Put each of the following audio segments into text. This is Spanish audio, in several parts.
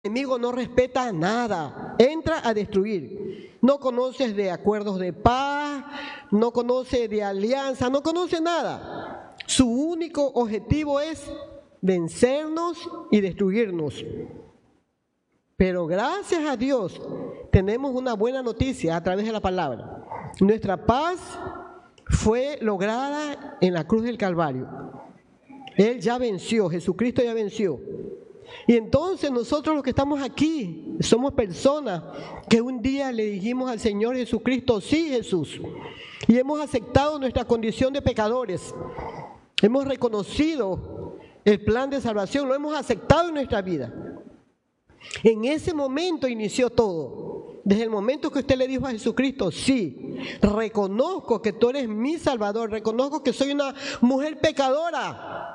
enemigo no respeta nada, entra a destruir. No conoces de acuerdos de paz, no conoce de alianza, no conoce nada. Su único objetivo es vencernos y destruirnos. Pero gracias a Dios tenemos una buena noticia a través de la palabra. Nuestra paz fue lograda en la cruz del Calvario. Él ya venció, Jesucristo ya venció. Y entonces nosotros los que estamos aquí somos personas que un día le dijimos al Señor Jesucristo, sí Jesús, y hemos aceptado nuestra condición de pecadores. Hemos reconocido el plan de salvación, lo hemos aceptado en nuestra vida. En ese momento inició todo. Desde el momento que usted le dijo a Jesucristo, sí, reconozco que tú eres mi Salvador, reconozco que soy una mujer pecadora.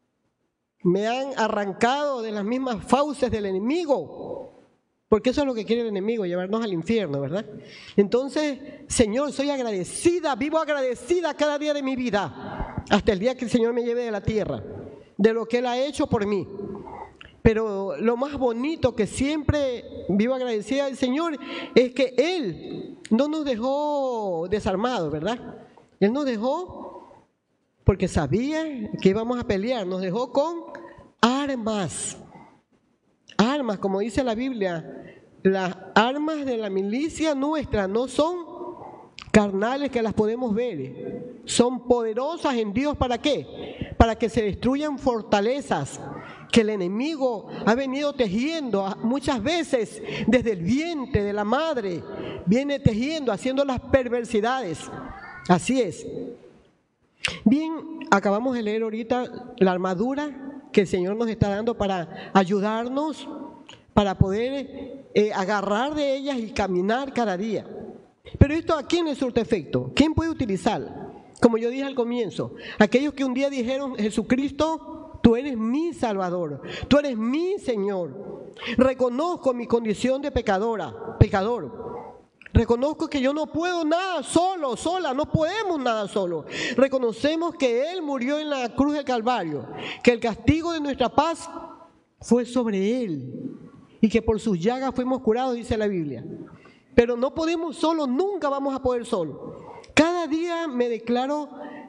Me han arrancado de las mismas fauces del enemigo, porque eso es lo que quiere el enemigo, llevarnos al infierno, ¿verdad? Entonces, Señor, soy agradecida, vivo agradecida cada día de mi vida, hasta el día que el Señor me lleve de la tierra, de lo que Él ha hecho por mí. Pero lo más bonito que siempre vivo agradecida al Señor es que Él no nos dejó desarmados, ¿verdad? Él nos dejó porque sabía que íbamos a pelear, nos dejó con armas. Armas, como dice la Biblia, las armas de la milicia nuestra no son carnales que las podemos ver, son poderosas en Dios. ¿Para qué? Para que se destruyan fortalezas que el enemigo ha venido tejiendo muchas veces desde el vientre de la madre, viene tejiendo, haciendo las perversidades. Así es. Bien, acabamos de leer ahorita la armadura que el Señor nos está dando para ayudarnos, para poder agarrar de ellas y caminar cada día. Pero esto, ¿a quién le surte efecto? ¿Quién puede utilizarla? Como yo dije al comienzo, aquellos que un día dijeron, Jesucristo, tú eres mi Salvador, tú eres mi Señor. Reconozco mi condición de pecador. Reconozco que yo no puedo nada solo, sola, no podemos nada solo. Reconocemos que Él murió en la cruz del Calvario, que el castigo de nuestra paz fue sobre Él y que por sus llagas fuimos curados, dice la Biblia. Pero no podemos solo, nunca vamos a poder solo. Cada día me declaro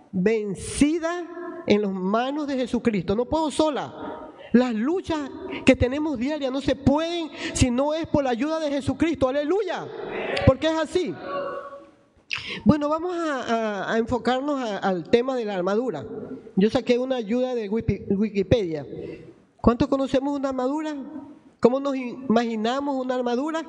vencida en las manos de Jesucristo, no puedo sola. Las luchas que tenemos diarias no se pueden si no es por la ayuda de Jesucristo. ¡Aleluya! Porque es así. Bueno, vamos a enfocarnos al tema de la armadura. Yo saqué una ayuda de Wikipedia. ¿Cuántos conocemos una armadura? ¿Cómo nos imaginamos una armadura?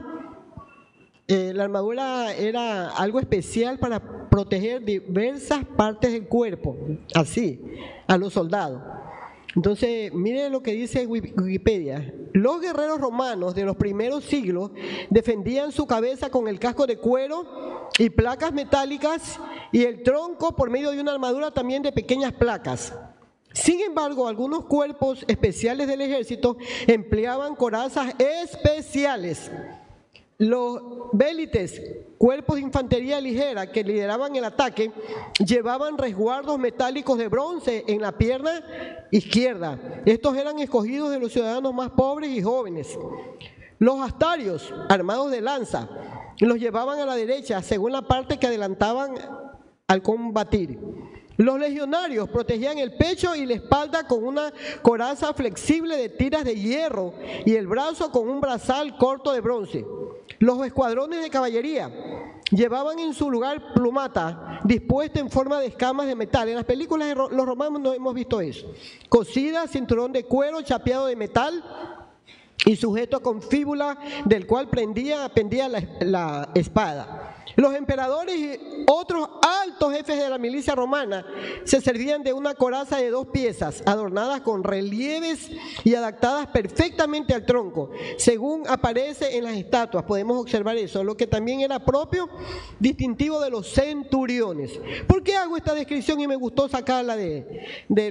La armadura era algo especial para proteger diversas partes del cuerpo, así, a los soldados. Entonces, miren lo que dice Wikipedia. Los guerreros romanos de los primeros siglos defendían su cabeza con el casco de cuero y placas metálicas y el tronco por medio de una armadura también de pequeñas placas. Sin embargo, algunos cuerpos especiales del ejército empleaban corazas especiales. Los vélites, cuerpos de infantería ligera que lideraban el ataque, llevaban resguardos metálicos de bronce en la pierna izquierda. Estos eran escogidos de los ciudadanos más pobres y jóvenes. Los astarios, armados de lanza, los llevaban a la derecha según la parte que adelantaban al combatir. Los legionarios protegían el pecho y la espalda con una coraza flexible de tiras de hierro y el brazo con un brazal corto de bronce. Los escuadrones de caballería llevaban en su lugar plumata dispuesta en forma de escamas de metal. En las películas de los romanos no hemos visto eso. Cosida, cinturón de cuero chapeado de metal y sujeto con fíbula del cual pendía la espada. Los emperadores y otros altos jefes de la milicia romana se servían de una coraza de 2 piezas, adornadas con relieves y adaptadas perfectamente al tronco, según aparece en las estatuas. Podemos observar eso, lo que también era propio, distintivo de los centuriones. ¿Por qué hago esta descripción y me gustó sacarla de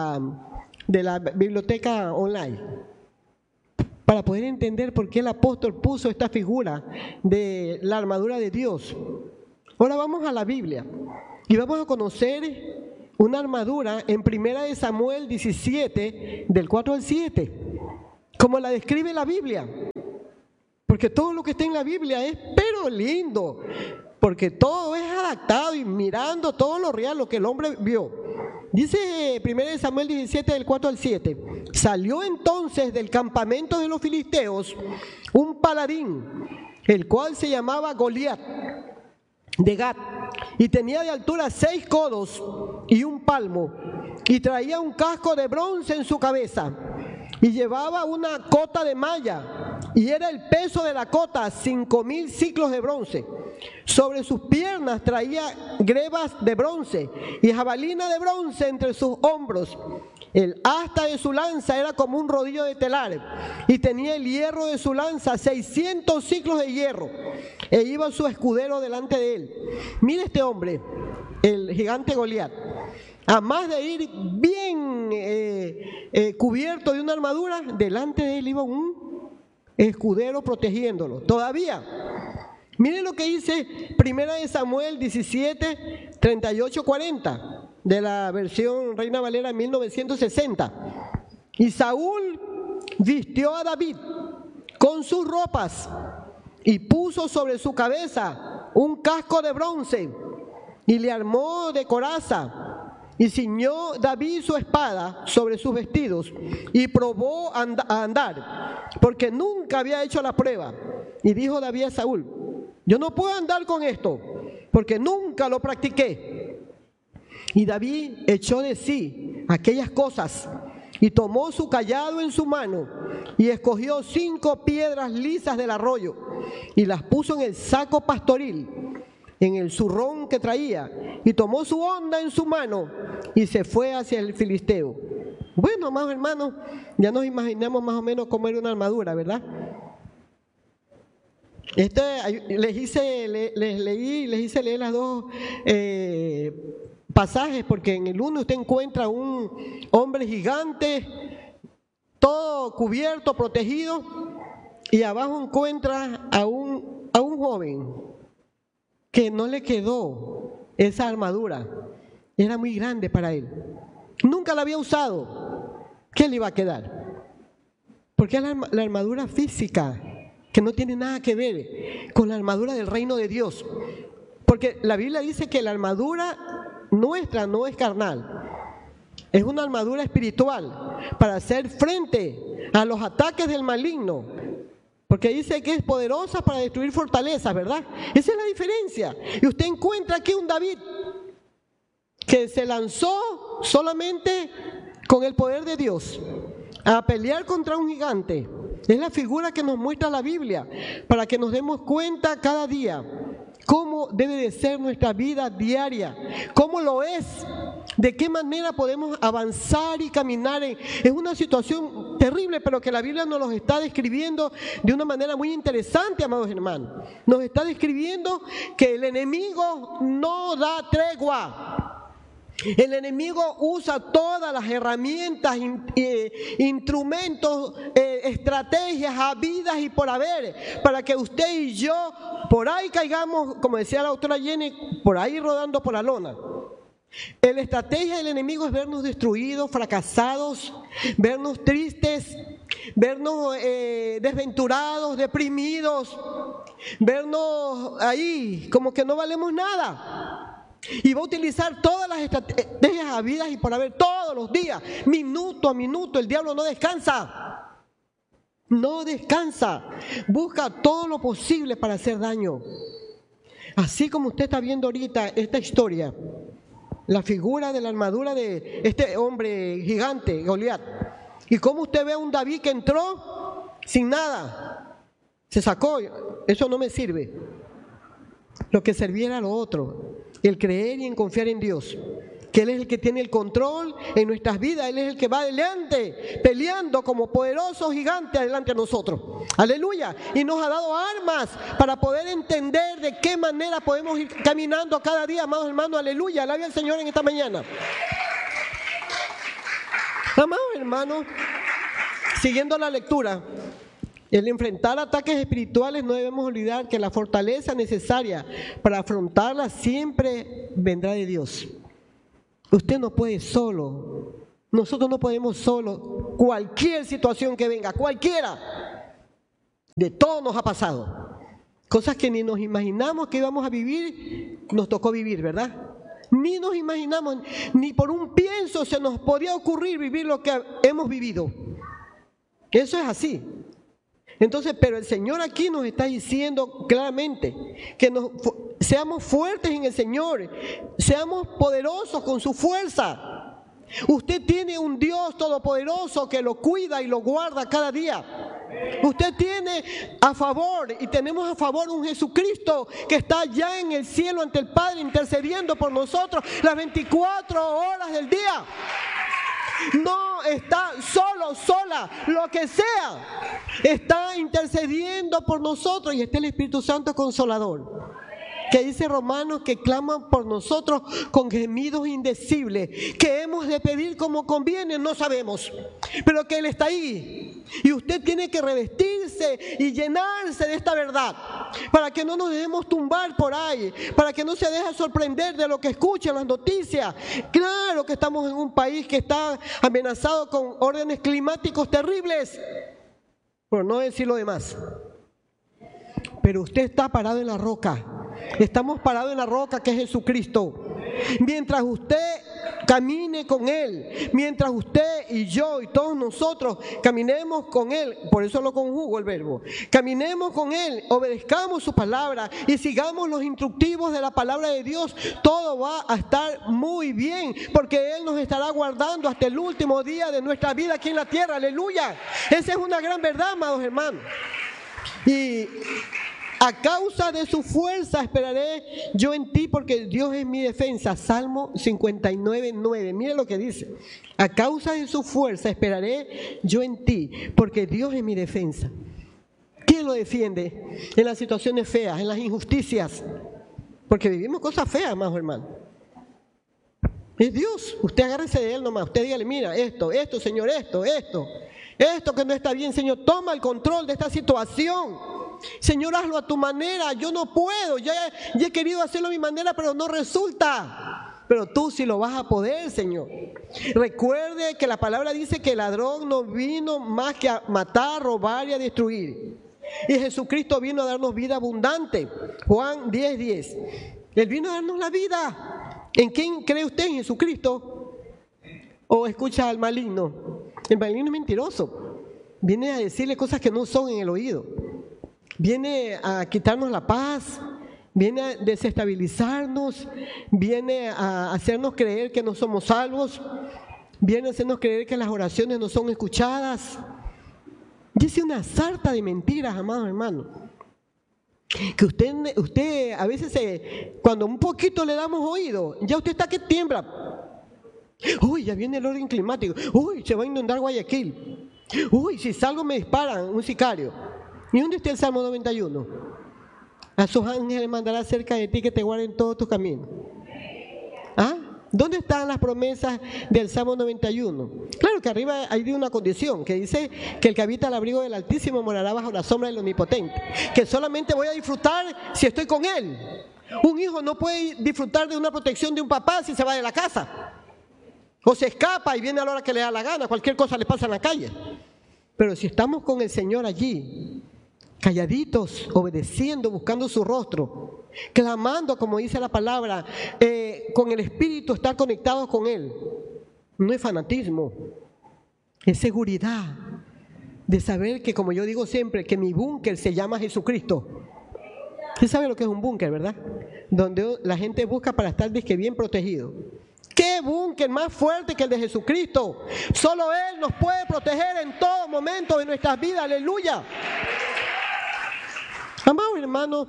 la biblioteca online? Para poder entender por qué el apóstol puso esta figura de la armadura de Dios. Ahora vamos a la Biblia y vamos a conocer una armadura en 1 Samuel 17, del 4 al 7. como la describe la Biblia. Porque todo lo que está en la Biblia es pero lindo, porque todo es adaptado y mirando todo lo real, lo que el hombre vio. Dice 1 Samuel 17, del 4 al 7, salió entonces del campamento de los filisteos un paladín, el cual se llamaba Goliat, de Gat, y tenía de altura 6 codos y 1 palmo, y traía un casco de bronce en su cabeza, y llevaba una cota de malla, y era el peso de la cota 5,000 siclos de bronce. Sobre sus piernas traía grebas de bronce y jabalina de bronce entre sus hombros. El asta de su lanza era como un rodillo de telar, y tenía el hierro de su lanza 600 siclos de hierro, e iba su escudero delante de él. Mire este hombre, el gigante Goliat, a más de ir bien cubierto de una armadura, delante de él iba un escudero protegiéndolo. Todavía, miren lo que dice 1 Samuel 17, 38, 40, de la versión Reina Valera 1960. Y Saúl vistió a David con sus ropas y puso sobre su cabeza un casco de bronce y le armó de coraza. Y ciñó David su espada sobre sus vestidos y probó a andar, porque nunca había hecho la prueba. Y dijo David a Saúl: yo no puedo andar con esto, porque nunca lo practiqué. Y David echó de sí aquellas cosas y tomó su cayado en su mano y escogió 5 piedras lisas del arroyo y las puso en el saco pastoril, en el zurrón que traía, y tomó su honda en su mano y se fue hacia el filisteo. Bueno, amados hermanos, ya nos imaginamos más o menos cómo era una armadura, ¿verdad? Les hice leer las dos pasajes, porque en el uno usted encuentra un hombre gigante, todo cubierto, protegido, y abajo encuentra a un joven que no le quedó esa armadura, era muy grande para él, nunca la había usado. ¿Qué le iba a quedar? Porque es la armadura física, que no tiene nada que ver con la armadura del reino de Dios, porque la Biblia dice que la armadura nuestra no es carnal, es una armadura espiritual para hacer frente a los ataques del maligno. Porque dice que es poderosa para destruir fortalezas, ¿verdad? Esa es la diferencia. Y usted encuentra aquí un David que se lanzó solamente con el poder de Dios a pelear contra un gigante. Es la figura que nos muestra la Biblia, para que nos demos cuenta cada día cómo debe de ser nuestra vida diaria, cómo lo es, de qué manera podemos avanzar y caminar en una situación terrible, pero que la Biblia nos los está describiendo de una manera muy interesante, amados hermanos. Nos está describiendo que el enemigo no da tregua. El enemigo usa todas las herramientas, instrumentos, estrategias habidas y por haber, para que usted y yo por ahí caigamos, como decía la doctora Jenny, por ahí rodando por la lona. La estrategia del enemigo es vernos destruidos, fracasados, vernos tristes, vernos desventurados, deprimidos, vernos ahí como que no valemos nada. Y va a utilizar todas las estrategias habidas y por haber todos los días, minuto a minuto. El diablo no descansa. No descansa. Busca todo lo posible para hacer daño. Así como usted está viendo ahorita esta historia, la figura de la armadura de este hombre gigante, Goliat. Y cómo usted ve a un David que entró sin nada. Se sacó. Eso no me sirve. Lo que servía era lo otro. El creer y en confiar en Dios, que Él es el que tiene el control en nuestras vidas. Él es el que va adelante, peleando como poderoso gigante adelante de nosotros. Aleluya. Y nos ha dado armas para poder entender de qué manera podemos ir caminando cada día, amados hermanos. Aleluya. Alabe al Señor en esta mañana. Amados hermanos, siguiendo la lectura, el enfrentar ataques espirituales, no debemos olvidar que la fortaleza necesaria para afrontarla siempre vendrá de Dios. Usted no puede solo Nosotros no podemos solo. Cualquier situación que venga, cualquiera, de todo nos ha pasado. Cosas que ni nos imaginamos que íbamos a vivir, nos tocó vivir, ¿verdad? Ni nos imaginamos, ni por un pienso se nos podía ocurrir vivir lo que hemos vivido. Eso es así. Entonces, pero el Señor aquí nos está diciendo claramente que seamos fuertes en el Señor, seamos poderosos con su fuerza. Usted tiene un Dios todopoderoso que lo cuida y lo guarda cada día. Usted tiene a favor, y tenemos a favor un Jesucristo que está ya en el cielo ante el Padre intercediendo por nosotros las 24 horas del día. No está solo, sola, lo que sea, está intercediendo por nosotros, y está el Espíritu Santo Consolador, que dice Romanos que claman por nosotros con gemidos indecibles, que hemos de pedir como conviene, no sabemos, pero que Él está ahí. Y usted tiene que revestirse y llenarse de esta verdad, para que no nos dejemos tumbar por ahí, para que no se deje sorprender de lo que escucha en las noticias. Claro que estamos en un país que está amenazado con órdenes climáticos terribles, por no decir lo demás. Pero usted está parado en la roca. Estamos parados en la roca que es Jesucristo. Mientras usted camine con Él, mientras usted y yo y todos nosotros caminemos con Él, por eso lo conjugo el verbo, caminemos con Él, obedezcamos su palabra y sigamos los instructivos de la palabra de Dios, todo va a estar muy bien, porque Él nos estará guardando hasta el último día de nuestra vida aquí en la tierra. Aleluya. Esa es una gran verdad, amados hermanos. Y a causa de su fuerza esperaré yo en ti, porque Dios es mi defensa. Salmo 59:9. Mire lo que dice. A causa de su fuerza esperaré yo en ti, porque Dios es mi defensa. ¿Quién lo defiende en las situaciones feas, en las injusticias? Porque vivimos cosas feas, amados hermanos. Es Dios. Usted agárrese de Él nomás. Usted dígale, mira, esto, Señor, esto que no está bien, Señor, toma el control de esta situación. Señor, hazlo a tu manera. Yo no puedo, ya he querido hacerlo a mi manera, pero no resulta. Pero tú sí lo vas a poder, Señor. Recuerde que la palabra dice que el ladrón no vino más que a matar, robar y a destruir. Y Jesucristo vino a darnos vida abundante. Juan 10:10. Él vino a darnos la vida. ¿En quién cree usted? ¿En Jesucristo? ¿O escucha al maligno? El maligno es mentiroso. Viene a decirle cosas que no son en el oído. Viene a quitarnos la paz, viene a desestabilizarnos, viene a hacernos creer que no somos salvos, viene a hacernos creer que las oraciones no son escuchadas. Dice una sarta de mentiras, amados hermanos, que usted a veces cuando un poquito le damos oído, ya usted está que tiembla. Uy, ya viene el orden climático. Uy, se va a inundar Guayaquil. Uy, si salgo me disparan, un sicario. ¿Y dónde está el Salmo 91? A sus ángeles mandará cerca de ti que te guarden todos tus caminos. ¿Ah? ¿Dónde están las promesas del Salmo 91? Claro que arriba hay una condición que dice que el que habita al abrigo del Altísimo morará bajo la sombra del Omnipotente. Que solamente voy a disfrutar si estoy con Él. Un hijo no puede disfrutar de una protección de un papá si se va de la casa. O se escapa y viene a la hora que le da la gana, cualquier cosa le pasa en la calle. Pero si estamos con el Señor allí, calladitos, obedeciendo, buscando su rostro, clamando, como dice la palabra, con el Espíritu, estar conectados con Él. No es fanatismo, es seguridad de saber que, como yo digo siempre, que mi búnker se llama Jesucristo. ¿Usted sabe lo que es un búnker, verdad? Donde la gente busca para estar bien protegido. ¿Qué búnker más fuerte que el de Jesucristo? Solo Él nos puede proteger en todo momento de nuestras vidas. ¡Aleluya! Amados hermanos,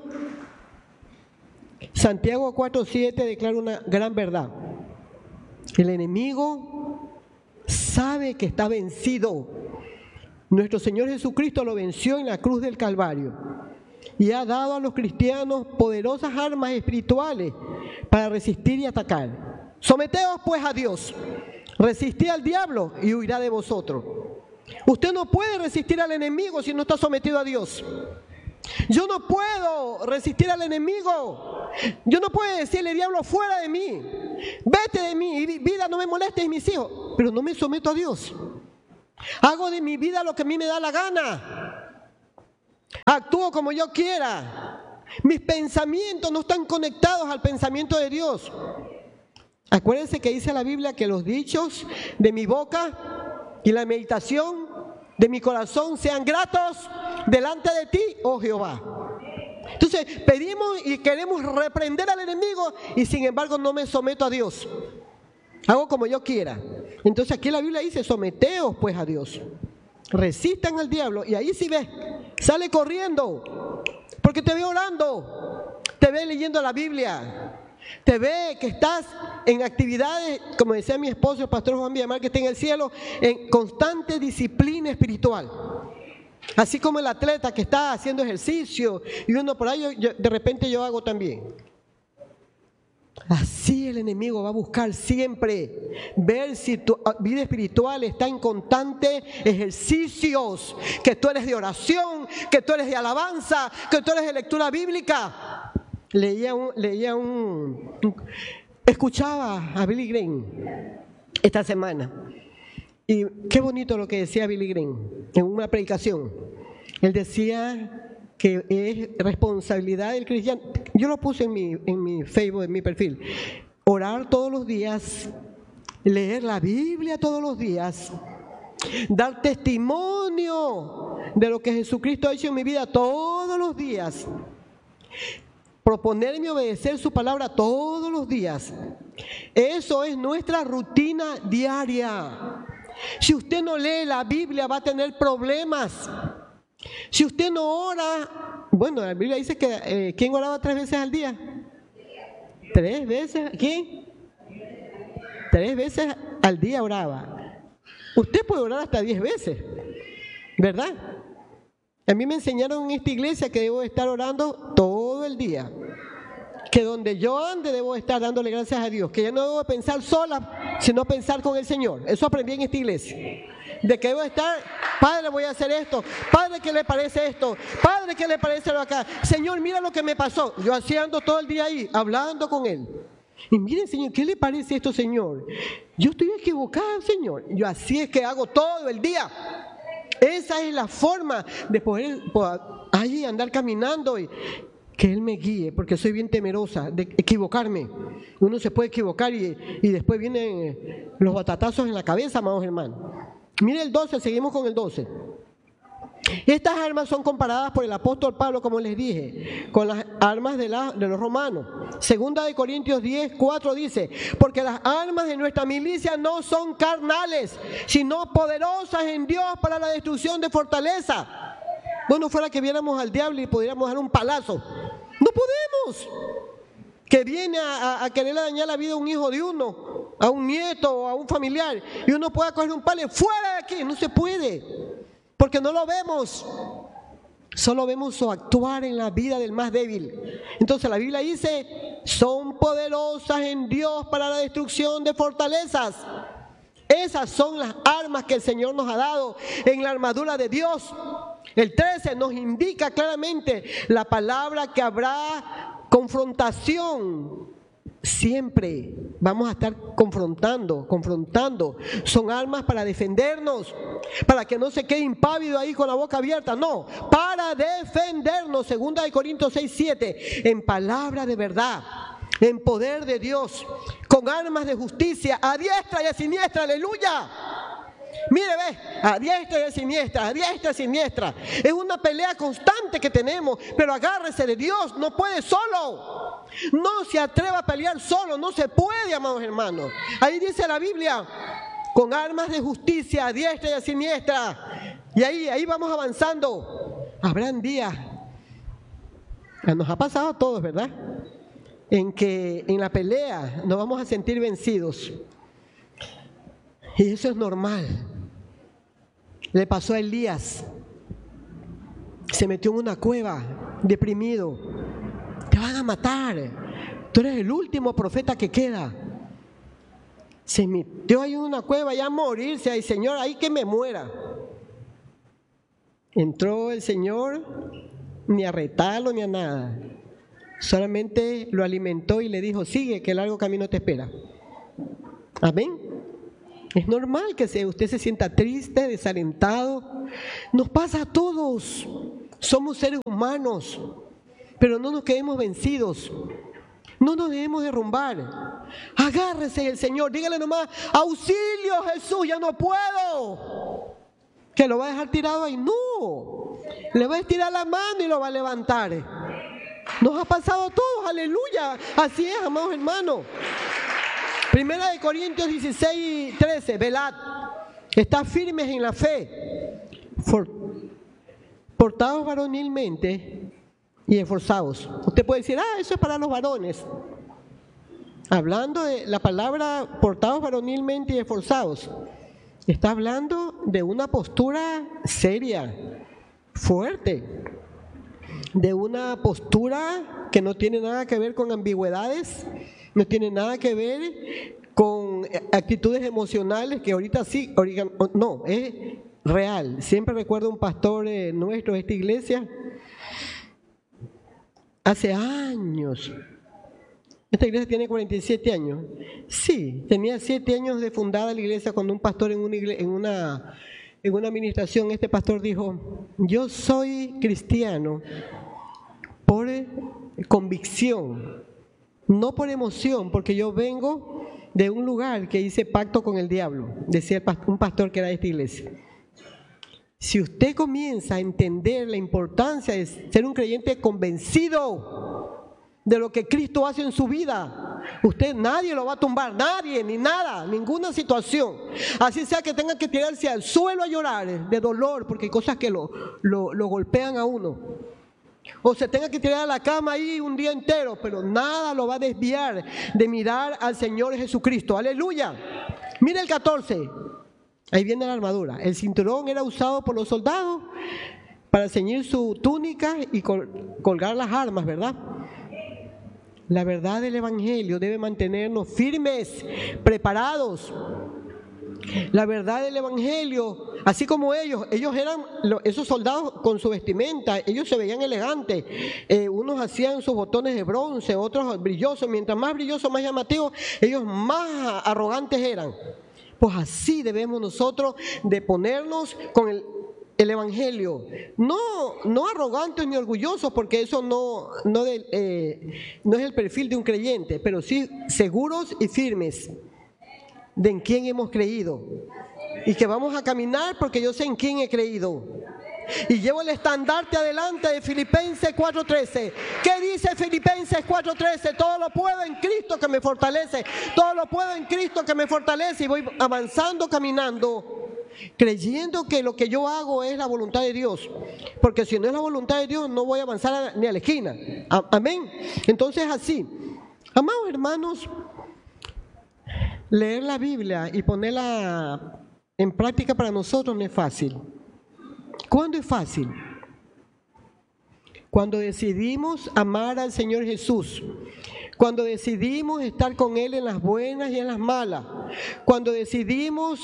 Santiago 4:7 declara una gran verdad. El enemigo sabe que está vencido. Nuestro Señor Jesucristo lo venció en la cruz del Calvario y ha dado a los cristianos poderosas armas espirituales para resistir y atacar. Someteos pues a Dios, resistid al diablo y huirá de vosotros. Usted no puede resistir al enemigo si no está sometido a Dios. Yo no puedo resistir al enemigo. Yo no puedo decirle, diablo, fuera de mí. Vete de mi vida, no me molestes mis hijos. Pero no me someto a Dios. Hago de mi vida lo que a mí me da la gana. Actúo como yo quiera. Mis pensamientos no están conectados al pensamiento de Dios. Acuérdense que dice la Biblia que los dichos de mi boca y la meditación de mi corazón sean gratos delante de ti, oh Jehová. Entonces pedimos y queremos reprender al enemigo y sin embargo no me someto a Dios. Hago como yo quiera. Entonces aquí la Biblia dice, someteos pues a Dios. Resistan al diablo y ahí sí ves, sale corriendo. Porque te ve orando, te ve leyendo la Biblia, te ve que estás en actividades, como decía mi esposo, el pastor Juan Villamar, que está en el cielo, en constante disciplina espiritual. Así como el atleta que está haciendo ejercicio y uno por ahí, de repente yo hago también. Así el enemigo va a buscar siempre ver si tu vida espiritual está en constante ejercicios, que tú eres de oración, que tú eres de alabanza, que tú eres de lectura bíblica. Escuchaba a Billy Graham esta semana y qué bonito lo que decía Billy Graham en una predicación. Él decía que es responsabilidad del cristiano. Yo lo puse en mi Facebook, en mi perfil. Orar todos los días, leer la Biblia todos los días, dar testimonio de lo que Jesucristo ha hecho en mi vida todos los días, proponerme obedecer su palabra todos los días. Eso es nuestra rutina diaria. Si usted no lee la Biblia va a tener problemas. Si usted no ora, bueno, la Biblia dice que ¿quién oraba 3 veces al día? 3 veces, ¿quién? 3 veces al día oraba. Usted puede orar hasta 10 veces, ¿verdad? A mí me enseñaron en esta iglesia que debo estar orando todo el día. Que donde yo ande debo estar dándole gracias a Dios. Que ya no debo pensar sola, sino pensar con el Señor. Eso aprendí en esta iglesia. De que debo estar, Padre, voy a hacer esto. Padre, ¿qué le parece esto? Padre, ¿qué le parece lo acá? Señor, mira lo que me pasó. Yo así ando todo el día ahí, hablando con Él. Y miren, Señor, ¿qué le parece esto, Señor? Yo estoy equivocado, Señor. Yo así es que hago todo el día. Esa es la forma de poder allí andar caminando y que Él me guíe, porque soy bien temerosa de equivocarme. Uno se puede equivocar y después vienen los batatazos en la cabeza, amados hermanos. Mire el 12, seguimos con el 12. Estas armas son comparadas por el apóstol Pablo, como les dije, con las armas de los romanos. Segunda de Corintios 10:4 dice, porque las armas de nuestra milicia no son carnales, sino poderosas en Dios para la destrucción de fortaleza. Bueno, fuera que viéramos al diablo y pudiéramos dar un palazo. No podemos. Que viene a querer dañar la vida a un hijo de uno, a un nieto o a un familiar, y uno pueda coger un palo y fuera de aquí. No se puede, porque no lo vemos. Solo vemos su actuar en la vida del más débil. Entonces la Biblia dice, son poderosas en Dios para la destrucción de fortalezas. Esas son las armas que el Señor nos ha dado en la armadura de Dios. El 13 nos indica claramente la palabra que habrá confrontación. Siempre vamos a estar confrontando. Son armas para defendernos, para que no se quede impávido ahí con la boca abierta. No, para defendernos. Segunda de Corintios 6:7, en palabra de verdad, en poder de Dios, con armas de justicia, a diestra y a siniestra. Aleluya. Mire, ve, a diestra y a siniestra, a diestra y a siniestra. Es una pelea constante que tenemos, pero agárrese de Dios, no puede solo. No se atreva a pelear solo, no se puede, amados hermanos. Ahí dice la Biblia, con armas de justicia, a diestra y a siniestra. Y ahí vamos avanzando. Habrán días, nos ha pasado a todos, ¿verdad?, en que en la pelea nos vamos a sentir vencidos. Y eso es normal. Le pasó a Elías. Se metió en una cueva, deprimido. Te van a matar. Tú eres el último profeta que queda. Se metió ahí en una cueva ya a morirse. Ay, Señor, ahí que me muera. Entró el Señor, ni a retarlo ni a nada. Solamente lo alimentó y le dijo, sigue, que el largo camino te espera. Amén. Es normal que usted se sienta triste, desalentado. Nos pasa a todos. Somos seres humanos, pero no nos quedemos vencidos. No nos debemos derrumbar. Agárrese del Señor. Dígale nomás, auxilio Jesús, ya no puedo. ¿Que lo va a dejar tirado ahí? No. Le va a estirar la mano y lo va a levantar. Nos ha pasado a todos, aleluya. Así es, amados hermanos. Primera de Corintios 16, 13. Velad, estad firmes en la fe, portados varonilmente y esforzados. Usted puede decir, eso es para los varones. Hablando de la palabra portados varonilmente y esforzados, está hablando de una postura seria, fuerte, de una postura que no tiene nada que ver con ambigüedades, no tiene nada que ver con actitudes emocionales que ahorita sí, no, es real. Siempre recuerdo un pastor nuestro de esta iglesia, hace años, esta iglesia tiene 47 años, sí, tenía 7 años de fundada la iglesia cuando un pastor en una administración, este pastor dijo, yo soy cristiano por convicción, no por emoción, porque yo vengo de un lugar que hice pacto con el diablo, decía un pastor que era de esta iglesia. Si usted comienza a entender la importancia de ser un creyente convencido de lo que Cristo hace en su vida, nadie lo va a tumbar, nadie, ni nada, ninguna situación. Así sea que tenga que tirarse al suelo a llorar de dolor, porque hay cosas que lo golpean a uno. O se tenga que tirar a la cama ahí un día entero, pero nada lo va a desviar de mirar al Señor Jesucristo. Aleluya. Mira el 14. Ahí viene la armadura. El cinturón era usado por los soldados para ceñir su túnica y colgar las armas, ¿verdad? La verdad del Evangelio debe mantenernos firmes, preparados. La verdad del Evangelio, así como ellos eran, esos soldados con su vestimenta, ellos se veían elegantes, unos hacían sus botones de bronce, otros brillosos, mientras más brillosos, más llamativos, ellos más arrogantes eran. Pues así debemos nosotros de ponernos con el Evangelio, no arrogantes ni orgullosos, porque eso no es el perfil de un creyente, pero sí seguros y firmes de en quién hemos creído y que vamos a caminar porque yo sé en quién he creído. Y llevo el estandarte adelante de Filipenses 4:13. ¿Qué dice Filipenses 4:13? Todo lo puedo en Cristo que me fortalece. Todo lo puedo en Cristo que me fortalece. Y voy avanzando, caminando, creyendo que lo que yo hago es la voluntad de Dios. Porque si no es la voluntad de Dios, no voy a avanzar ni a la esquina. Amén. Entonces así, amados hermanos, leer la Biblia y ponerla en práctica para nosotros no es fácil. ¿Cuándo es fácil? Cuando decidimos amar al Señor Jesús, cuando decidimos estar con Él en las buenas y en las malas, cuando decidimos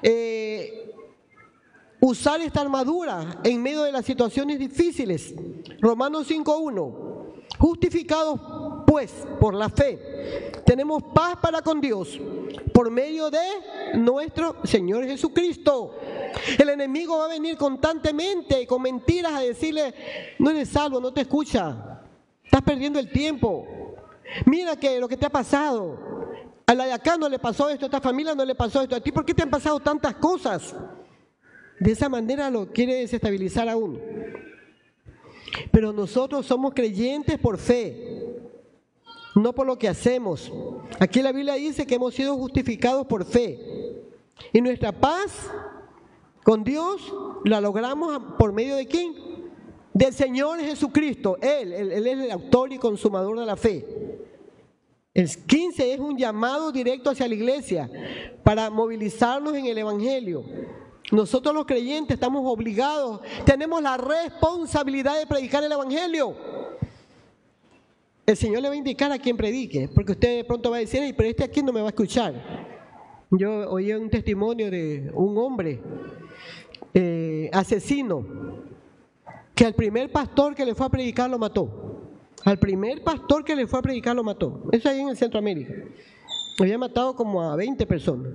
usar esta armadura en medio de las situaciones difíciles. Romanos 5:1. Justificados pues por la fe, tenemos paz para con Dios por medio de nuestro Señor Jesucristo. El enemigo va a venir constantemente con mentiras a decirle, no eres salvo, no te escucha, estás perdiendo el tiempo, mira que lo que te ha pasado, a la de acá no le pasó esto, a esta familia no le pasó esto, a ti, ¿por qué te han pasado tantas cosas? De esa manera lo quiere desestabilizar a uno. Pero nosotros somos creyentes por fe, no por lo que hacemos. Aquí la Biblia dice que hemos sido justificados por fe. Y nuestra paz con Dios la logramos por medio de ¿quién? Del Señor Jesucristo. Él es el autor y consumador de la fe. El 15 es un llamado directo hacia la iglesia para movilizarnos en el Evangelio. Nosotros los creyentes estamos obligados, tenemos la responsabilidad de predicar el Evangelio. El Señor le va a indicar a quien predique, porque usted de pronto va a decir, pero aquí no me va a escuchar. Yo oí un testimonio de un hombre asesino, que al primer pastor que le fue a predicar lo mató. Al primer pastor que le fue a predicar lo mató. Eso ahí en el Centroamérica. Había matado como a 20 personas.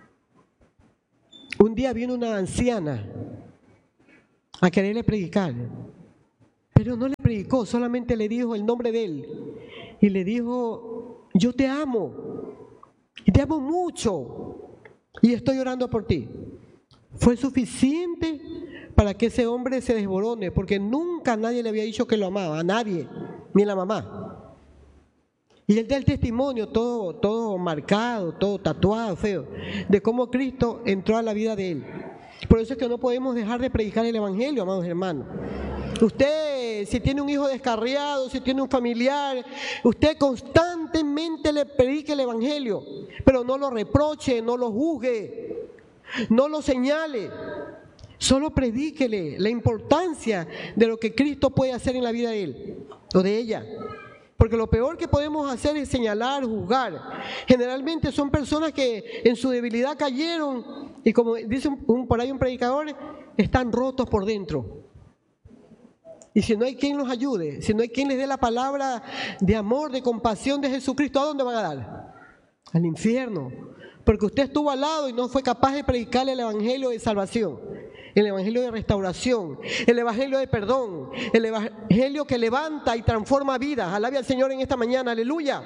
Un día vino una anciana a quererle predicar, pero no le predicó, solamente le dijo el nombre de él. Y le dijo, yo te amo, y te amo mucho, y estoy orando por ti. Fue suficiente para que ese hombre se desborone, porque nunca nadie le había dicho que lo amaba, a nadie, ni a la mamá. Y él da el testimonio todo marcado, todo tatuado, feo, de cómo Cristo entró a la vida de él. Por eso es que no podemos dejar de predicar el Evangelio, amados hermanos. Usted, si tiene un hijo descarriado, si tiene un familiar, usted constantemente le predique el Evangelio, pero no lo reproche, no lo juzgue, no lo señale. Solo predíquele la importancia de lo que Cristo puede hacer en la vida de él o de ella. Porque lo peor que podemos hacer es señalar, juzgar. Generalmente son personas que en su debilidad cayeron y, como dice por ahí un predicador, están rotos por dentro. Y si no hay quien los ayude, si no hay quien les dé la palabra de amor, de compasión de Jesucristo, ¿a dónde van a dar? Al infierno. Porque usted estuvo al lado y no fue capaz de predicarle el evangelio de salvación, el evangelio de restauración, el evangelio de perdón, el evangelio que levanta y transforma vidas. Alabe al Señor en esta mañana, aleluya.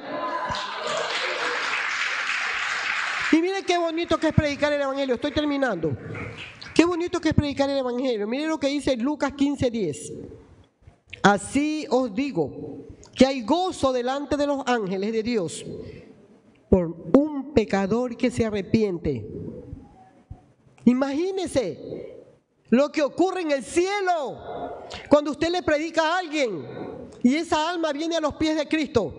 Y miren qué bonito que es predicar el evangelio, estoy terminando. Qué bonito que es predicar el evangelio. Miren lo que dice Lucas 15:10. Así os digo, que hay gozo delante de los ángeles de Dios por un pecador que se arrepiente. Imagínese lo que ocurre en el cielo cuando usted le predica a alguien y esa alma viene a los pies de Cristo.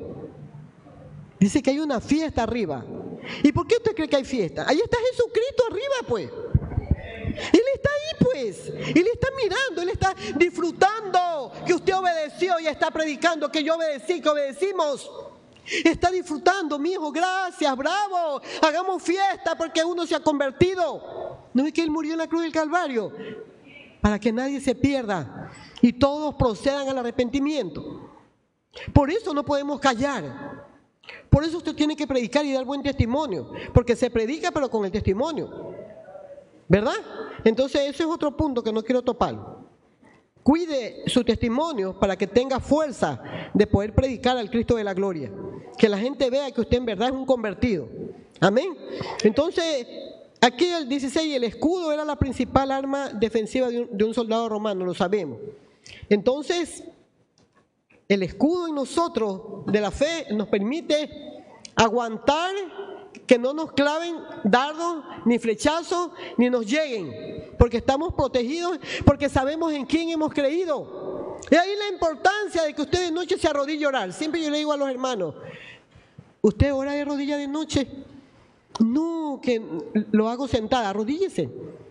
Dice que hay una fiesta arriba. ¿Y por qué usted cree que hay fiesta? Ahí está Jesucristo arriba, pues. Él está ahí, pues. Él está mirando, Él está disfrutando que usted obedeció y está predicando que yo obedecí, que obedecimos. Está disfrutando, mi hijo, gracias, bravo, hagamos fiesta porque uno se ha convertido. ¿No es que Él murió en la cruz del Calvario? Para que nadie se pierda y todos procedan al arrepentimiento. Por eso no podemos callar. Por eso usted tiene que predicar y dar buen testimonio, porque se predica pero con el testimonio, ¿verdad? Entonces ese es otro punto que no quiero topar. Cuide su testimonio para que tenga fuerza de poder predicar al Cristo de la gloria. Que la gente vea que usted en verdad es un convertido. Amén. Entonces, aquí el 16, el escudo era la principal arma defensiva de un soldado romano, lo sabemos. Entonces, el escudo en nosotros de la fe nos permite aguantar que no nos claven dardos, ni flechazos, ni nos lleguen, porque estamos protegidos, porque sabemos en quién hemos creído. Y ahí la importancia de que usted de noche se arrodille a orar. Siempre yo le digo a los hermanos, ¿usted ora de rodilla de noche? No, que lo hago sentada, arrodíllese.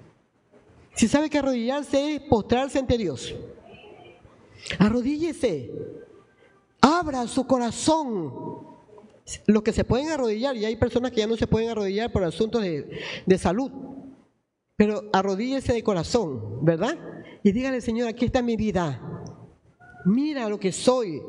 Si sabe que arrodillarse es postrarse ante Dios, arrodíllese, abra su corazón. Los que se pueden arrodillar, y hay personas que ya no se pueden arrodillar por asuntos de salud, pero arrodíllese de corazón, ¿verdad? Y dígale, Señor, aquí está mi vida, mira lo que soy,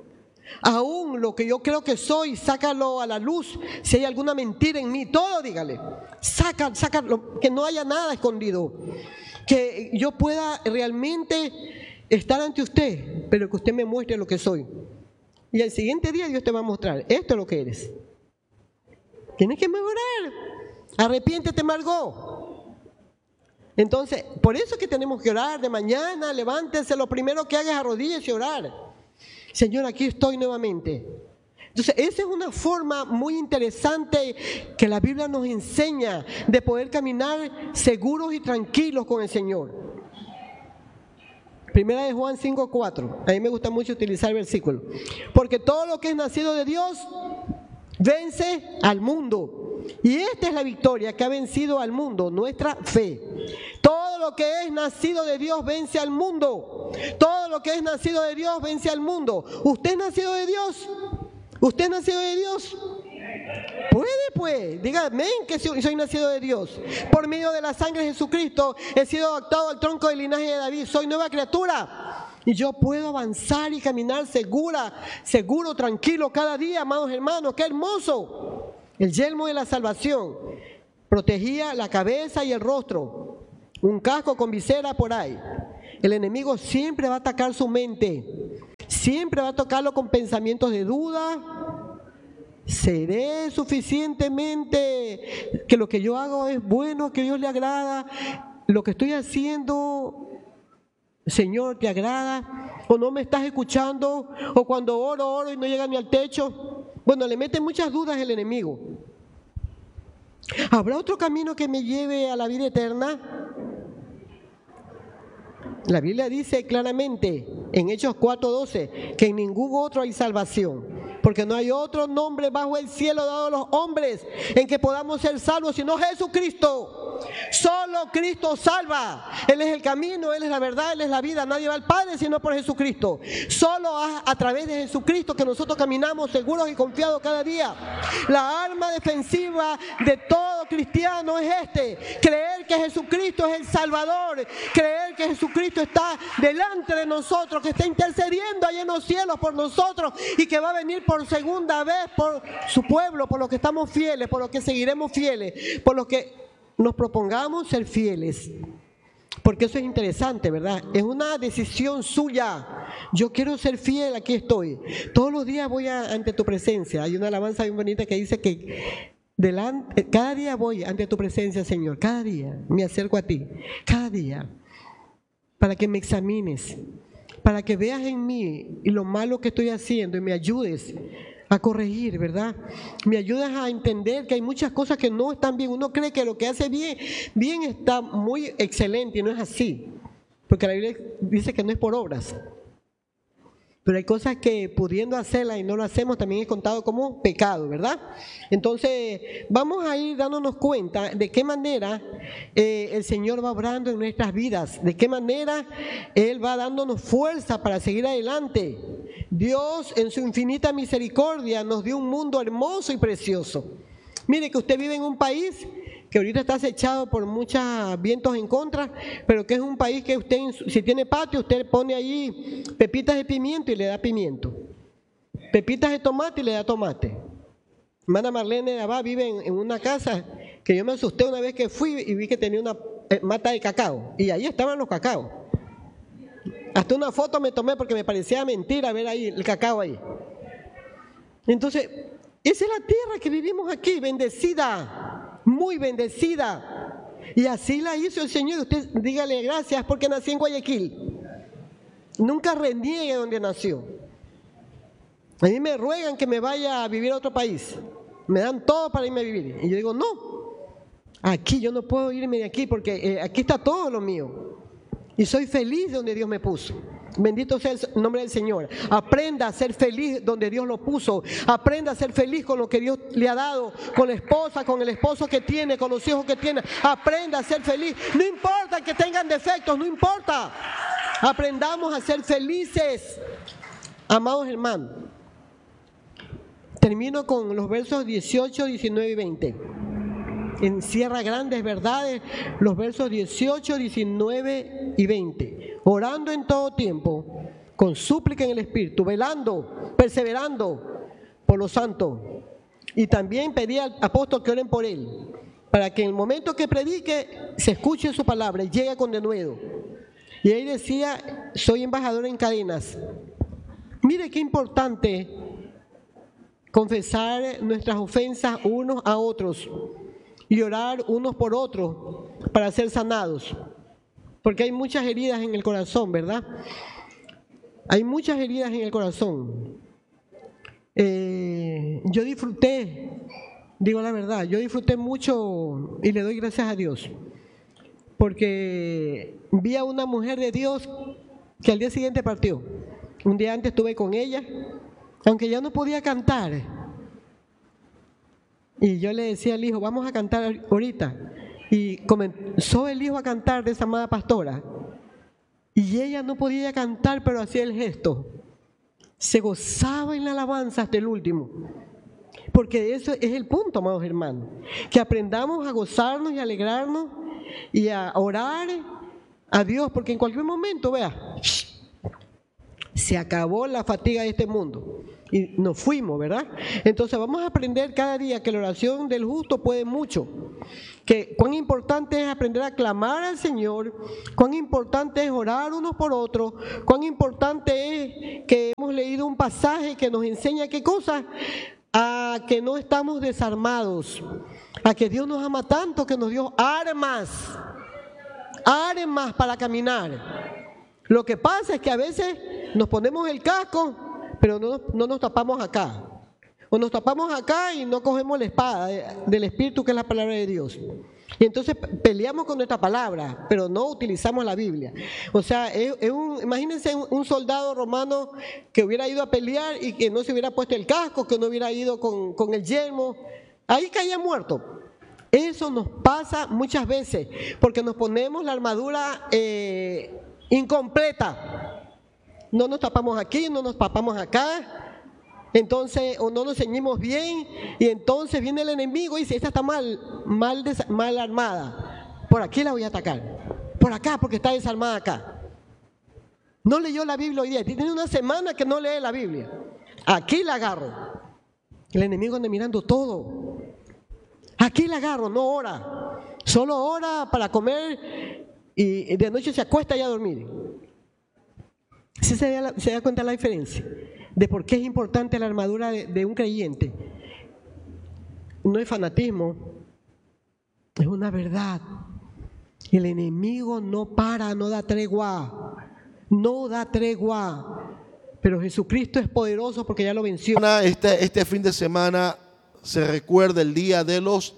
aún lo que yo creo que soy, sácalo a la luz. Si hay alguna mentira en mí, todo dígale, sácalo, que no haya nada escondido, que yo pueda realmente estar ante usted, pero que usted me muestre lo que soy. Y al siguiente día Dios te va a mostrar, esto es lo que eres. Tienes que mejorar. Arrepiéntete, Margot. Entonces, por eso es que tenemos que orar de mañana, levántese, lo primero que haga es arrodíllese y orar. Señor, aquí estoy nuevamente. Entonces, esa es una forma muy interesante que la Biblia nos enseña de poder caminar seguros y tranquilos con el Señor. Primera de Juan 5:4. A mí me gusta mucho utilizar el versículo. Porque todo lo que es nacido de Dios vence al mundo. Y esta es la victoria que ha vencido al mundo, nuestra fe. Todo lo que es nacido de Dios vence al mundo. Todo lo que es nacido de Dios vence al mundo. ¿Usted es nacido de Dios? ¿Usted es nacido de Dios? Puede, pues, diga amén, que soy nacido de Dios. Por medio de la sangre de Jesucristo he sido adoptado al tronco del linaje de David. Soy nueva criatura. Y yo puedo avanzar y caminar seguro, tranquilo cada día, amados hermanos. ¡Qué hermoso! El yelmo de la salvación protegía la cabeza y el rostro. Un casco con visera por ahí. El enemigo siempre va a atacar su mente. Siempre va a tocarlo con pensamientos de duda. ¿Seré suficientemente que lo que yo hago es bueno, que a Dios le agrada? ¿Lo que estoy haciendo, Señor, te agrada? ¿O no me estás escuchando? ¿O cuando oro y no llega ni al techo? Bueno, le mete muchas dudas el enemigo. ¿Habrá otro camino que me lleve a la vida eterna? La Biblia dice claramente en Hechos 4:12 que en ningún otro hay salvación, porque no hay otro nombre bajo el cielo dado a los hombres en que podamos ser salvos, sino Jesucristo. Solo Cristo salva. Él es el camino, Él es la verdad, Él es la vida. Nadie va al Padre sino por Jesucristo. Solo a través de Jesucristo que nosotros caminamos seguros y confiados cada día. La arma defensiva de todo cristiano es creer que Jesucristo es el Salvador, creer que Jesucristo está delante de nosotros, que está intercediendo allá en los cielos por nosotros y que va a venir por segunda vez por su pueblo, por los que estamos fieles, por los que seguiremos fieles, por los que nos propongamos ser fieles. Porque eso es interesante, ¿verdad? Es una decisión suya. Yo quiero ser fiel, aquí estoy. Todos los días voy ante tu presencia. Hay una alabanza bien bonita que dice que cada día voy ante tu presencia, Señor. Cada día me acerco a ti. Cada día. Para que me examines, para que veas en mí y lo malo que estoy haciendo y me ayudes a corregir, ¿verdad? Me ayudas a entender que hay muchas cosas que no están bien. Uno cree que lo que hace bien está muy excelente y no es así, porque la Biblia dice que no es por obras. Pero hay cosas que pudiendo hacerlas y no lo hacemos también es contado como pecado, ¿verdad? Entonces vamos a ir dándonos cuenta de qué manera el Señor va obrando en nuestras vidas, de qué manera Él va dándonos fuerza para seguir adelante. Dios en su infinita misericordia nos dio un mundo hermoso y precioso. Mire que usted vive en un país que ahorita está acechado por muchos vientos en contra, pero que es un país que usted, si tiene patio, usted pone allí pepitas de pimiento y le da pimiento, pepitas de tomate y le da tomate. Hermana Marlene de Abad vive en una casa que yo me asusté una vez que fui y vi que tenía una mata de cacao, y ahí estaban los cacaos. Hasta una foto me tomé porque me parecía mentira ver ahí el cacao ahí. Entonces, esa es la tierra que vivimos aquí, bendecida, muy bendecida. Y así la hizo el Señor. Usted dígale gracias porque nací en Guayaquil. Nunca reniegue donde nació. A mí me ruegan que me vaya a vivir a otro país. Me dan todo para irme a vivir. Y yo digo, no, aquí yo no puedo irme de aquí porque aquí está todo lo mío. Y soy feliz donde Dios me puso. Bendito sea el nombre del Señor. Aprenda a ser feliz donde Dios lo puso. Aprenda a ser feliz con lo que Dios le ha dado, con la esposa, con el esposo que tiene, con los hijos que tiene. Aprenda a ser feliz. No importa que tengan defectos, no importa. Aprendamos a ser felices. Amados hermanos, termino con los versos 18, 19 y 20. Encierra grandes verdades los versos 18, 19 y 20. Orando en todo tiempo, con súplica en el Espíritu, velando, perseverando por los santos. Y también pedí al apóstol que oren por él, para que en el momento que predique se escuche su palabra y llegue con denuedo. Y ahí decía, soy embajador en cadenas. Mire qué importante confesar nuestras ofensas unos a otros y orar unos por otros para ser sanados, porque hay muchas heridas en el corazón, ¿verdad? Hay muchas heridas en el corazón. Yo disfruté, digo la verdad, yo disfruté mucho y le doy gracias a Dios, porque vi a una mujer de Dios que al día siguiente partió. Un día antes estuve con ella, aunque ya no podía cantar. Y yo le decía al hijo, vamos a cantar ahorita. Y comenzó el hijo a cantar de esa amada pastora. Y ella no podía cantar, pero hacía el gesto. Se gozaba en la alabanza hasta el último. Porque eso es el punto, amados hermanos. Que aprendamos a gozarnos y a alegrarnos y a orar a Dios. Porque en cualquier momento, vea, Se acabó la fatiga de este mundo y nos fuimos, ¿verdad? Entonces vamos a aprender cada día que la oración del justo puede mucho, que cuán importante es aprender a clamar al Señor, cuán importante es orar unos por otros, cuán importante es que hemos leído un pasaje que nos enseña qué cosa, a que no estamos desarmados, a que Dios nos ama tanto que nos dio armas para caminar. Lo que pasa es que a veces nos ponemos el casco, pero no nos tapamos acá. O nos tapamos acá y no cogemos la espada del Espíritu, que es la palabra de Dios. Y entonces peleamos con nuestra palabra, pero no utilizamos la Biblia. O sea, imagínense un soldado romano que hubiera ido a pelear y que no se hubiera puesto el casco, que no hubiera ido con el yelmo. Ahí caía muerto. Eso nos pasa muchas veces, porque nos ponemos la armadura incompleta. No nos tapamos aquí, no nos tapamos acá, entonces, o no nos ceñimos bien, y entonces viene el enemigo y dice, esta está mal armada, por aquí la voy a atacar, por acá porque está desarmada acá. No leyó la Biblia hoy día, tiene una semana que no lee la Biblia, aquí la agarro. El enemigo anda mirando todo, aquí la agarro, no ora, solo ora para comer y de noche se acuesta y a dormir. ¿Sí se da cuenta la diferencia de por qué es importante la armadura de un creyente? No es fanatismo, es una verdad. El enemigo no para, no da tregua, pero Jesucristo es poderoso porque ya lo venció. Este fin de semana se recuerda el día de los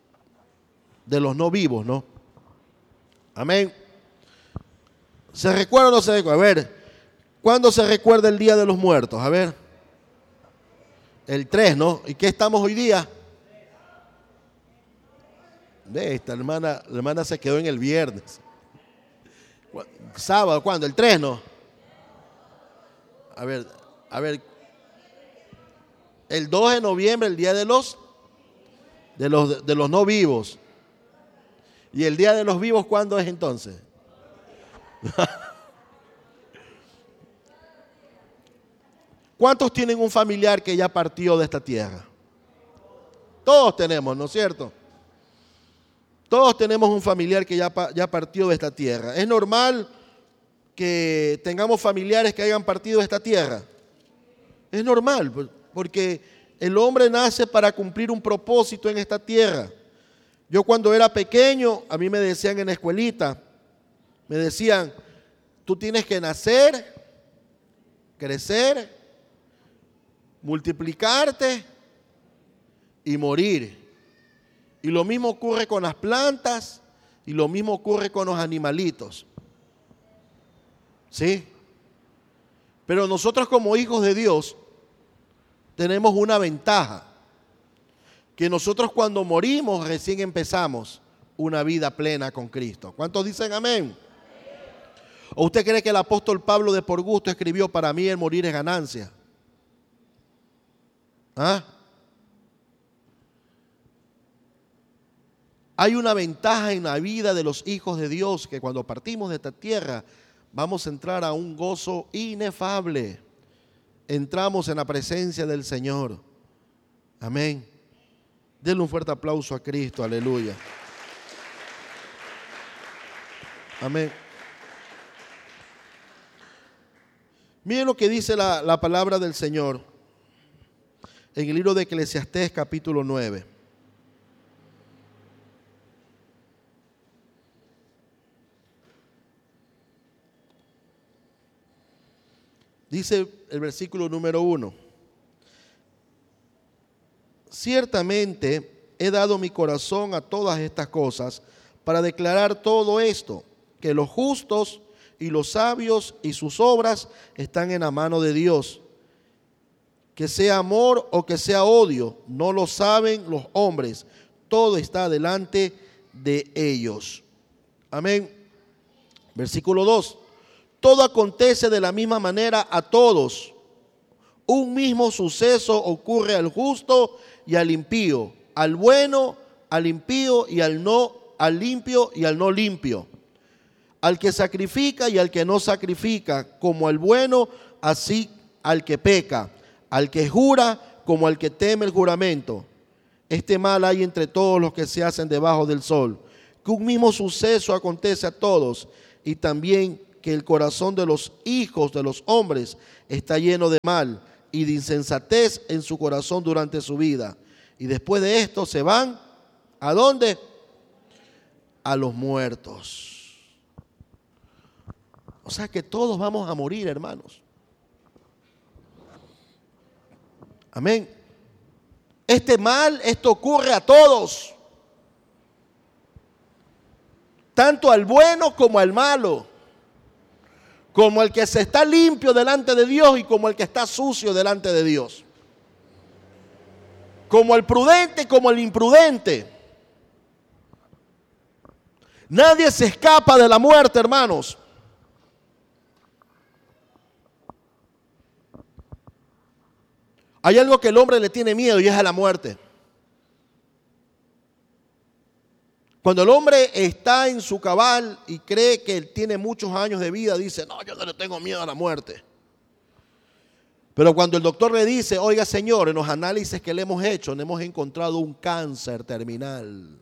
no vivos, ¿no? Amén. ¿Se recuerda o no se recuerda? A ver, ¿cuándo se recuerda el Día de los Muertos? A ver. El 3, ¿no? ¿Y qué estamos hoy día? Esta la hermana se quedó en el viernes. Sábado, ¿cuándo? El 3, ¿no? A ver. El 2 de noviembre, el Día de los no vivos. ¿Y el Día de los vivos cuándo es entonces? ¿Cuántos tienen un familiar que ya partió de esta tierra? Todos tenemos, ¿no es cierto? Todos tenemos un familiar que ya partió de esta tierra. ¿Es normal que tengamos familiares que hayan partido de esta tierra? Es normal, porque el hombre nace para cumplir un propósito en esta tierra. Yo cuando era pequeño, a mí me decían en la escuelita, me decían, tú tienes que nacer, crecer, multiplicarte y morir. Y lo mismo ocurre con las plantas y lo mismo ocurre con los animalitos. ¿Sí? Pero nosotros como hijos de Dios tenemos una ventaja, que nosotros cuando morimos recién empezamos una vida plena con Cristo. ¿Cuántos dicen amén? ¿O usted cree que el apóstol Pablo de por gusto escribió, para mí el morir es ganancia? ¿Ah? Hay una ventaja en la vida de los hijos de Dios, que cuando partimos de esta tierra vamos a entrar a un gozo inefable. Entramos en la presencia del Señor. Amén. Denle un fuerte aplauso a Cristo, aleluya. Amén. Miren lo que dice la palabra del Señor en el libro de Eclesiastés capítulo 9. Dice el versículo número 1. Ciertamente he dado mi corazón a todas estas cosas para declarar todo esto, que los justos y los sabios y sus obras están en la mano de Dios. Que sea amor o que sea odio, no lo saben los hombres, todo está delante de ellos. Amén. Versículo 2. Todo acontece de la misma manera a todos. Un mismo suceso ocurre al justo y al impío, al bueno, al impío y al limpio y al no limpio, al que sacrifica y al que no sacrifica, como al bueno, así al que peca, al que jura como al que teme el juramento. Este mal hay entre todos los que se hacen debajo del sol, que un mismo suceso acontece a todos, y también que el corazón de los hijos de los hombres está lleno de mal y de insensatez en su corazón durante su vida. Y después de esto se van, ¿a dónde? A los muertos. O sea que todos vamos a morir, hermanos. Amén. Este mal, esto ocurre a todos. Tanto al bueno como al malo. Como el que se está limpio delante de Dios y como el que está sucio delante de Dios. Como el prudente como el imprudente. Nadie se escapa de la muerte, hermanos. Hay algo que el hombre le tiene miedo y es a la muerte. Cuando el hombre está en su cabal y cree que él tiene muchos años de vida, dice, no, yo no le tengo miedo a la muerte. Pero cuando el doctor le dice, oiga señor, en los análisis que le hemos hecho, le hemos encontrado un cáncer terminal.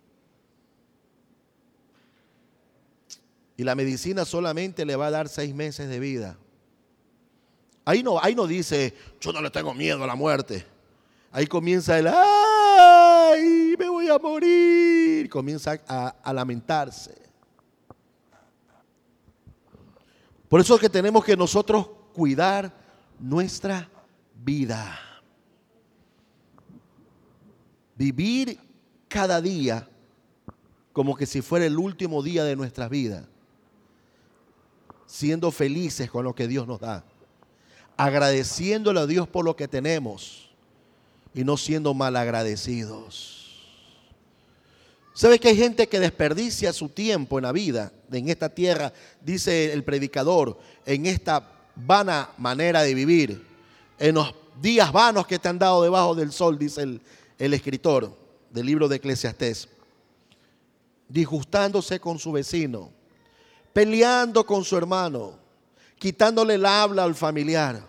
Y la medicina solamente le va a dar 6 meses de vida. Ahí no dice, yo no le tengo miedo a la muerte. Ahí comienza el, ¡ay, me voy a morir! Comienza a lamentarse. Por eso es que tenemos que nosotros cuidar nuestra vida. Vivir cada día como que si fuera el último día de nuestras vidas. Siendo felices con lo que Dios nos da. Agradeciéndole a Dios por lo que tenemos y no siendo malagradecidos. ¿Sabes que hay gente que desperdicia su tiempo en la vida, en esta tierra, dice el predicador, en esta vana manera de vivir, en los días vanos que te han dado debajo del sol, dice el escritor del libro de Eclesiastés, disgustándose con su vecino, peleando con su hermano, quitándole el habla al familiar.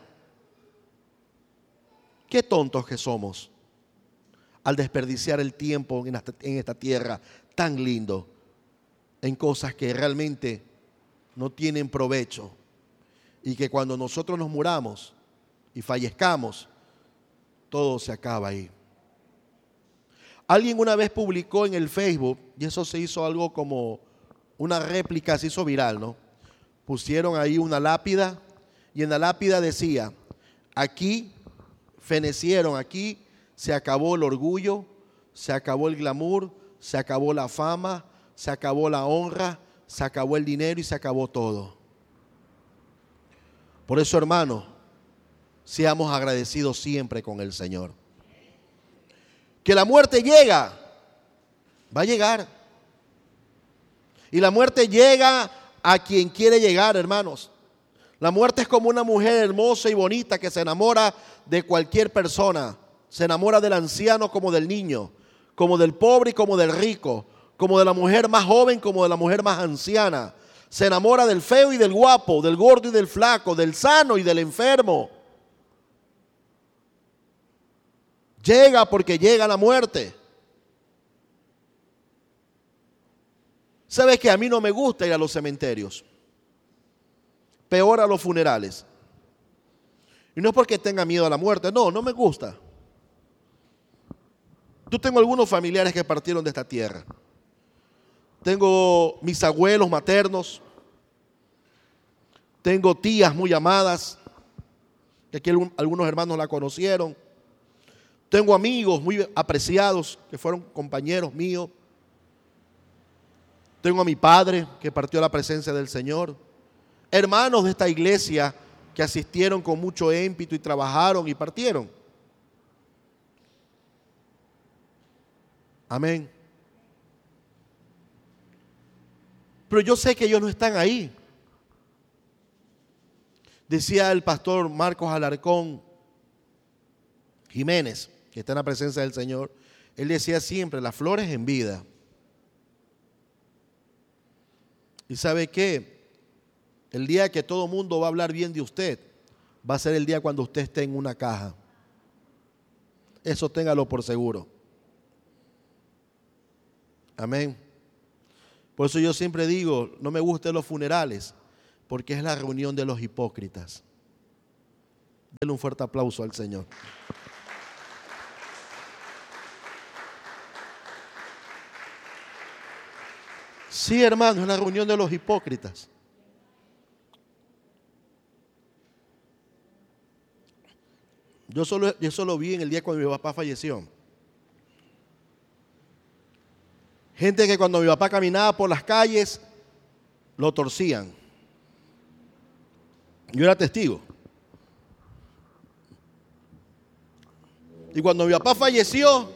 Qué tontos que somos al desperdiciar el tiempo en esta tierra tan lindo en cosas que realmente no tienen provecho y que cuando nosotros nos muramos y fallezcamos, todo se acaba ahí. Alguien una vez publicó en el Facebook, y eso se hizo algo como una réplica, se hizo viral, ¿no? Pusieron ahí una lápida y en la lápida decía, aquí fenecieron, aquí se acabó el orgullo, se acabó el glamour, se acabó la fama, se acabó la honra, se acabó el dinero y se acabó todo. Por eso, hermano, seamos agradecidos siempre con el Señor. Que la muerte llega, va a llegar. Y la muerte llega a quien quiere llegar, hermanos. La muerte es como una mujer hermosa y bonita que se enamora de cualquier persona. Se enamora del anciano como del niño, como del pobre y como del rico, como de la mujer más joven como de la mujer más anciana. Se enamora del feo y del guapo, del gordo y del flaco, del sano y del enfermo. Llega porque llega la muerte. ¿Sabes que a mí no me gusta ir a los cementerios? Peor a los funerales. Y no es porque tenga miedo a la muerte, no me gusta. Yo tengo algunos familiares que partieron de esta tierra. Tengo mis abuelos maternos. Tengo tías muy amadas, que aquí algunos hermanos la conocieron. Tengo amigos muy apreciados que fueron compañeros míos. Tengo a mi padre que partió a la presencia del Señor. Hermanos de esta iglesia que asistieron con mucho ímpetu y trabajaron y partieron. Amén. Pero yo sé que ellos no están ahí. Decía el pastor Marcos Alarcón Jiménez, que está en la presencia del Señor, él decía siempre, las flores en vida. ¿Y sabe qué? El día que todo mundo va a hablar bien de usted, va a ser el día cuando usted esté en una caja. Eso téngalo por seguro. Amén. Por eso yo siempre digo, no me gustan los funerales, porque es la reunión de los hipócritas. Denle un fuerte aplauso al Señor. Sí, hermano, es la reunión de los hipócritas. Yo solo vi en el día cuando mi papá falleció. Gente que cuando mi papá caminaba por las calles, lo torcían. Yo era testigo. Y cuando mi papá falleció,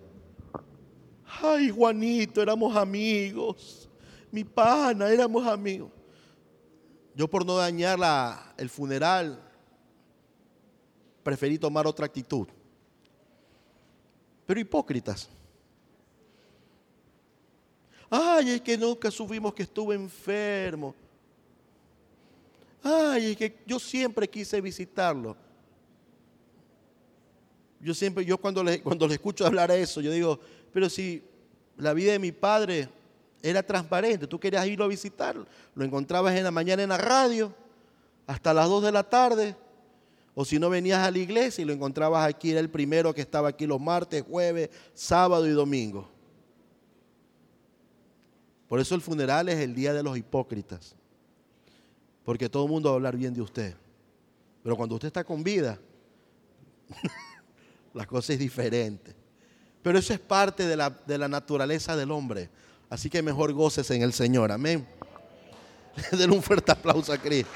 ay, Juanito, éramos amigos. Mi pana, éramos amigos. Yo, por no dañar el funeral, preferí tomar otra actitud. Pero hipócritas. Ay, es que nunca supimos que estuve enfermo. Ay, es que yo siempre quise visitarlo. Yo cuando le escucho hablar eso, yo digo, pero si la vida de mi padre era transparente, tú querías irlo a visitar, lo encontrabas en la mañana en la radio, hasta las 2 de la tarde, o si no venías a la iglesia y lo encontrabas aquí, era el primero que estaba aquí los martes, jueves, sábado y domingo. Por eso el funeral es el día de los hipócritas, porque todo el mundo va a hablar bien de usted, pero cuando usted está con vida, la cosa es diferente. Pero eso es parte de la naturaleza del hombre. Así que mejor gócese en el Señor. Amén. Denle un fuerte aplauso a Cristo.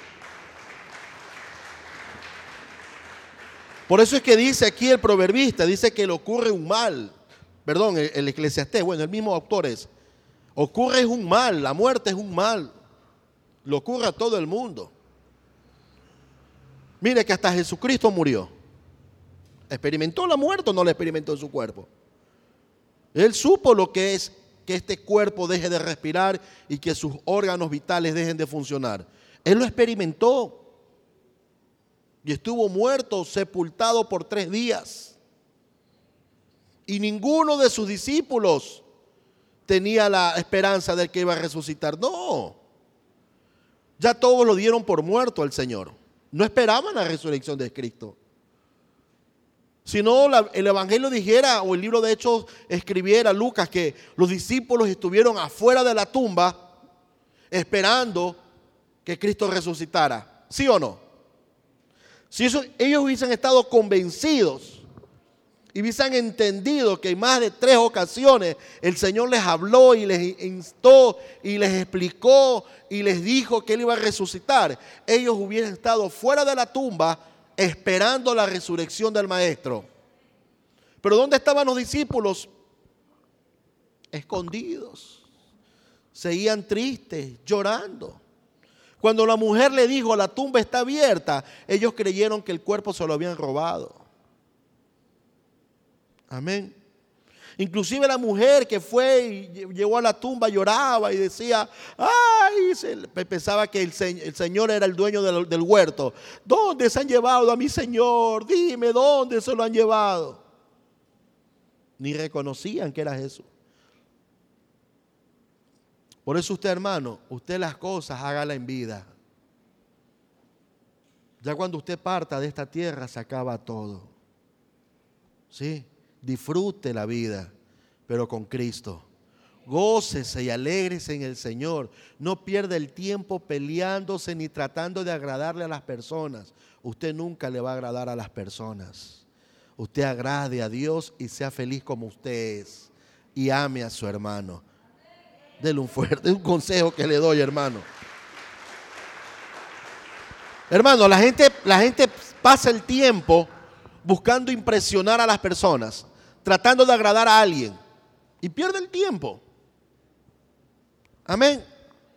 Por eso es que dice aquí el proverbista, dice que le ocurre un mal. Perdón, el Eclesiastés, bueno, el mismo autor es. Ocurre es un mal, la muerte es un mal. Le ocurre a todo el mundo. Mire que hasta Jesucristo murió. ¿Experimentó la muerte o no la experimentó en su cuerpo? Él supo lo que es que este cuerpo deje de respirar y que sus órganos vitales dejen de funcionar. Él lo experimentó y estuvo muerto, sepultado por 3 días. Y ninguno de sus discípulos tenía la esperanza de que iba a resucitar. No, ya todos lo dieron por muerto al Señor. No esperaban la resurrección de Cristo. Si no, el Evangelio dijera, o el libro de Hechos escribiera, Lucas, que los discípulos estuvieron afuera de la tumba esperando que Cristo resucitara. ¿Sí o no? Si ellos hubiesen estado convencidos y hubiesen entendido que en más de 3 ocasiones el Señor les habló y les instó y les explicó y les dijo que Él iba a resucitar, ellos hubieran estado fuera de la tumba esperando la resurrección del Maestro. Pero ¿dónde estaban los discípulos? Escondidos. Seguían tristes, llorando. Cuando la mujer le dijo, la tumba está abierta, ellos creyeron que el cuerpo se lo habían robado. Amén. Inclusive la mujer que fue y llegó a la tumba lloraba y decía, ay, pensaba que el Señor era el dueño del huerto. ¿Dónde se han llevado a mi Señor? Dime, ¿dónde se lo han llevado? Ni reconocían que era Jesús. Por eso usted, hermano, usted las cosas hágala en vida. Ya cuando usted parta de esta tierra se acaba todo. ¿Sí? Disfrute la vida, pero con Cristo. Gócese y alégrese en el Señor. No pierda el tiempo peleándose ni tratando de agradarle a las personas. Usted nunca le va a agradar a las personas. Usted agrade a Dios y sea feliz como usted es. Y ame a su hermano. Dele un consejo que le doy, hermano. Hermano, la gente pasa el tiempo buscando impresionar a las personas, tratando de agradar a alguien, y pierde el tiempo. Amén.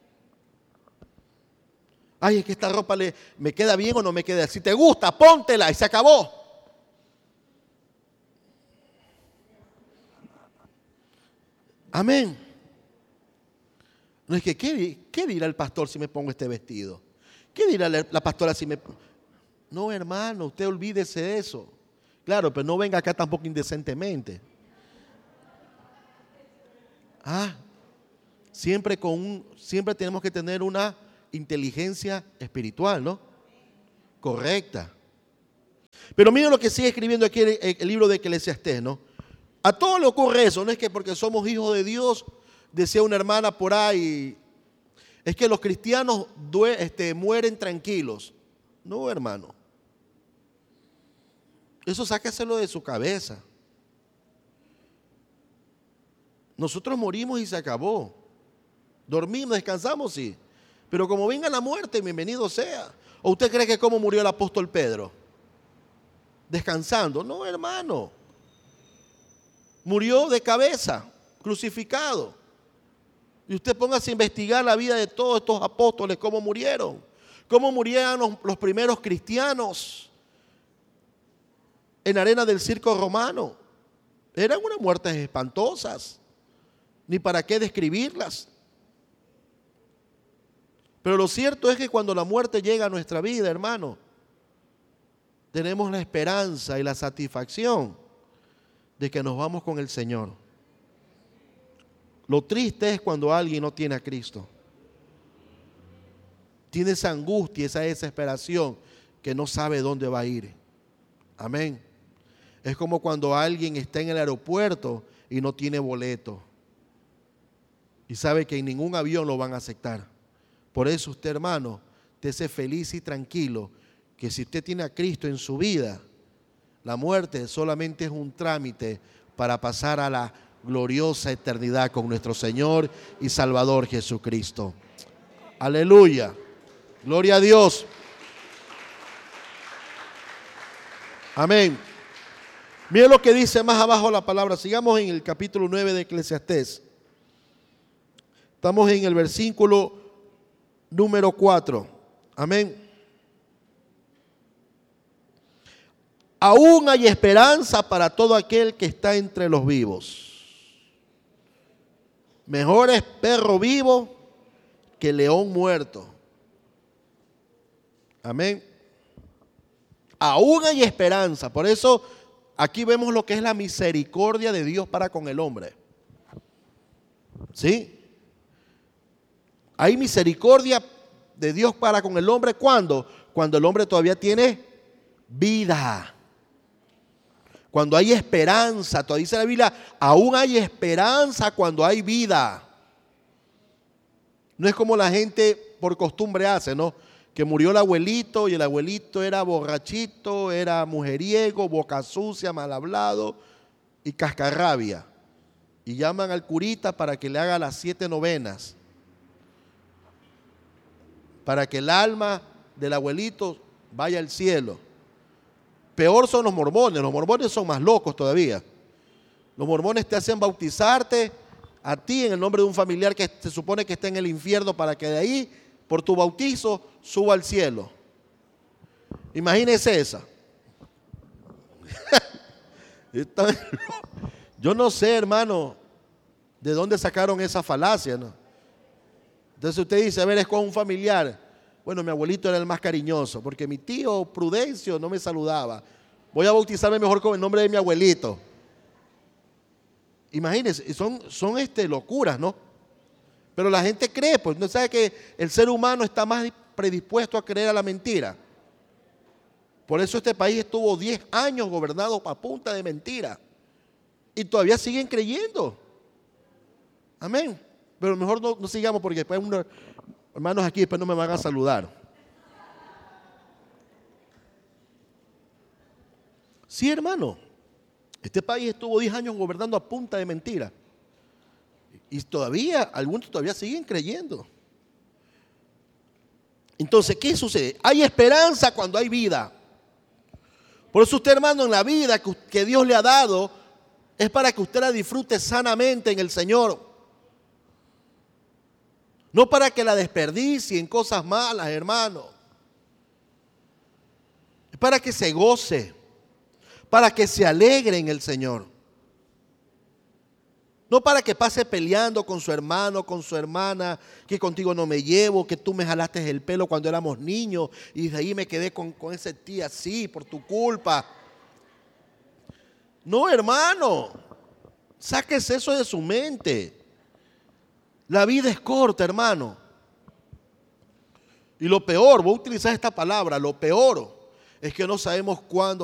Ay, es que esta ropa me queda bien o no me queda. Si te gusta, póntela y se acabó. Amén. No es que, ¿qué dirá el pastor si me pongo este vestido? ¿Qué dirá la pastora si me... No, hermano, usted olvídese de eso. Claro, pero no venga acá tampoco indecentemente. Siempre tenemos que tener una inteligencia espiritual, ¿no? Correcta. Pero miren lo que sigue escribiendo aquí el libro de Eclesiastés, ¿no? A todos le ocurre eso, no es que porque somos hijos de Dios, decía una hermana por ahí, es que los cristianos mueren tranquilos. No, hermano. Eso sáqueselo de su cabeza. Nosotros morimos y se acabó. Dormimos, descansamos, sí. Pero como venga la muerte, bienvenido sea. ¿O usted cree que cómo murió el apóstol Pedro? Descansando. No, hermano. Murió de cabeza, crucificado. Y usted póngase a investigar la vida de todos estos apóstoles, cómo murieron. Cómo murieron los primeros cristianos en la arena del circo romano. Eran unas muertes espantosas. Ni para qué describirlas. Pero lo cierto es que cuando la muerte llega a nuestra vida, hermano, tenemos la esperanza y la satisfacción de que nos vamos con el Señor. Lo triste es cuando alguien no tiene a Cristo. Tiene esa angustia, esa desesperación que no sabe dónde va a ir. Amén. Es como cuando alguien está en el aeropuerto y no tiene boleto. Y sabe que en ningún avión lo van a aceptar. Por eso usted, hermano, esté feliz y tranquilo que si usted tiene a Cristo en su vida, la muerte solamente es un trámite para pasar a la gloriosa eternidad con nuestro Señor y Salvador Jesucristo. Aleluya. Gloria a Dios. Amén. Miren lo que dice más abajo la palabra. Sigamos en el capítulo 9 de Eclesiastés. Estamos en el versículo número 4. Amén. Aún hay esperanza para todo aquel que está entre los vivos. Mejor es perro vivo que león muerto. Amén. Aún hay esperanza. Por eso aquí vemos lo que es la misericordia de Dios para con el hombre. ¿Sí? Hay misericordia de Dios para con el hombre. ¿Cuándo? Cuando el hombre todavía tiene vida. Cuando hay esperanza. Todavía dice la Biblia, aún hay esperanza cuando hay vida. No es como la gente por costumbre hace, ¿no? Que murió el abuelito y el abuelito era borrachito, era mujeriego, boca sucia, mal hablado y cascarrabia. Y llaman al curita para que le haga las 7 novenas. Para que el alma del abuelito vaya al cielo. Peor son los mormones son más locos todavía. Los mormones te hacen bautizarte a ti en el nombre de un familiar que se supone que está en el infierno para que de ahí, por tu bautizo, suba al cielo. Imagínese esa. Yo no sé, hermano, de dónde sacaron esa falacia, ¿no? Entonces usted dice, a ver, es con un familiar. Bueno, mi abuelito era el más cariñoso, porque mi tío Prudencio no me saludaba. Voy a bautizarme mejor con el nombre de mi abuelito. Imagínense, son locuras, ¿no? Pero la gente cree, pues no sabe que el ser humano está más predispuesto a creer a la mentira. Por eso este país estuvo 10 años gobernado a punta de mentira. Y todavía siguen creyendo. Amén. Pero mejor no sigamos porque después unos hermanos aquí después no me van a saludar. Sí, hermano. Este país estuvo 10 años gobernando a punta de mentira. Y todavía, algunos todavía siguen creyendo. Entonces, ¿qué sucede? Hay esperanza cuando hay vida. Por eso usted, hermano, en la vida que Dios le ha dado, es para que usted la disfrute sanamente en el Señor. No para que la desperdicie en cosas malas, hermano. Es para que se goce, para que se alegre en el Señor. No para que pase peleando con su hermano, con su hermana, que contigo no me llevo, que tú me jalaste el pelo cuando éramos niños y de ahí me quedé con ese tío así por tu culpa. No, hermano, sáquese eso de su mente. La vida es corta, hermano. Y lo peor, voy a utilizar esta palabra, lo peor es que no sabemos cuándo